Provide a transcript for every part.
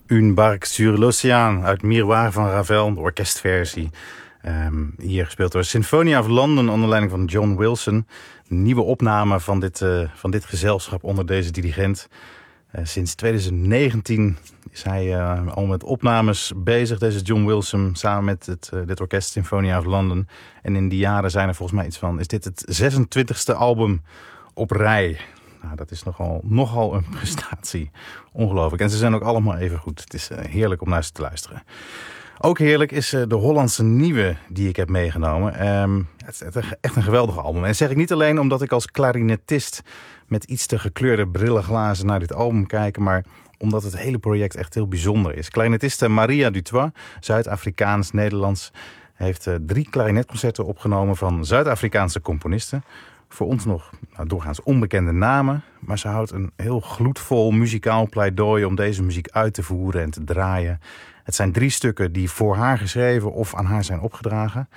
Une barque sur l'océan uit Miroir van Ravel, de orkestversie. Hier gespeeld door Symphony of London onder leiding van John Wilson. Een nieuwe opname van dit gezelschap onder deze dirigent. Sinds 2019 is hij al met opnames bezig, deze John Wilson, samen met dit orkest Symphony of London. En in die jaren zijn er volgens mij iets van, is dit het 26e album op rij. Nou, dat is nogal een prestatie. Ongelooflijk. En ze zijn ook allemaal even goed. Het is heerlijk om naar ze te luisteren. Ook heerlijk is de Hollandse nieuwe die ik heb meegenomen. Het is echt een geweldig album. En dat zeg ik niet alleen omdat ik als klarinetist met iets te gekleurde brillenglazen naar dit album kijk, maar omdat het hele project echt heel bijzonder is. Klarinetiste Maria Dutoit, Zuid-Afrikaans-Nederlands, heeft 3 klarinetconcerten opgenomen van Zuid-Afrikaanse componisten. Voor ons nog doorgaans onbekende namen, maar ze houdt een heel gloedvol muzikaal pleidooi om deze muziek uit te voeren en te draaien. Het zijn 3 stukken die voor haar geschreven of aan haar zijn opgedragen.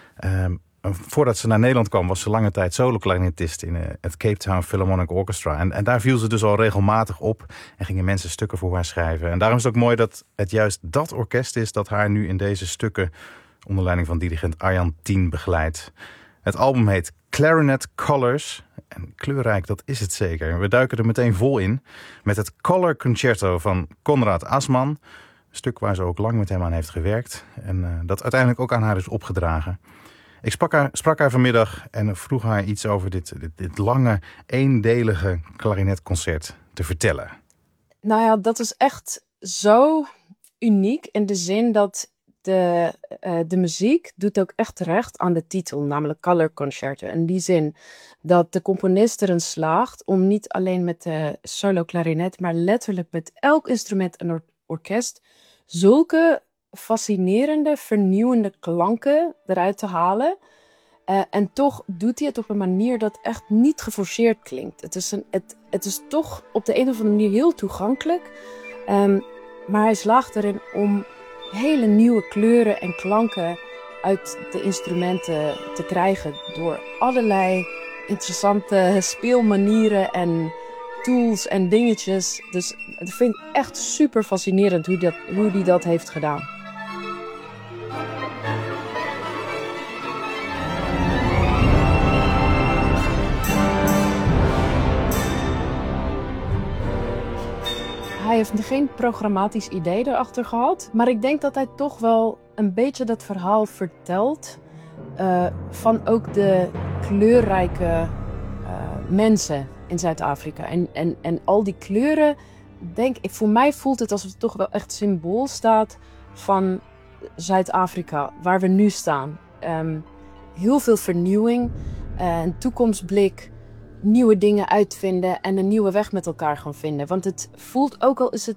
Voordat ze naar Nederland kwam was ze lange tijd solo-klarinetist in het Cape Town Philharmonic Orchestra. En daar viel ze dus al regelmatig op en gingen mensen stukken voor haar schrijven. En daarom is het ook mooi dat het juist dat orkest is dat haar nu in deze stukken onder leiding van dirigent Arjan Tien begeleidt. Het album heet Clarinet Colors. En kleurrijk, dat is het zeker. We duiken er meteen vol in met het Color Concerto van Konrad Asman. Een stuk waar ze ook lang met hem aan heeft gewerkt. En dat uiteindelijk ook aan haar is opgedragen. Ik sprak haar vanmiddag en vroeg haar iets over dit lange, eendelige klarinetconcert te vertellen. Nou ja, dat is echt zo uniek in de zin dat de muziek doet ook echt recht aan de titel, namelijk Color Concerto. In die zin dat de componist erin slaagt om niet alleen met de solo klarinet, maar letterlijk met elk instrument en orkest zulke fascinerende, vernieuwende klanken eruit te halen. En toch doet hij het op een manier dat echt niet geforceerd klinkt. Het is toch op de een of andere manier heel toegankelijk. Maar hij slaagt erin om hele nieuwe kleuren en klanken uit de instrumenten te krijgen door allerlei interessante speelmanieren en tools en dingetjes. Dus ik vind het echt super fascinerend hoe hij dat heeft gedaan. Hij heeft geen programmatisch idee erachter gehad. Maar ik denk dat hij toch wel een beetje dat verhaal vertelt. Van ook de kleurrijke mensen in Zuid-Afrika. En al die kleuren, voor mij voelt het alsof het toch wel echt symbool staat van Zuid-Afrika, waar we nu staan. Heel veel vernieuwing, een toekomstblik, nieuwe dingen uitvinden en een nieuwe weg met elkaar gaan vinden. Want het voelt, ook al is het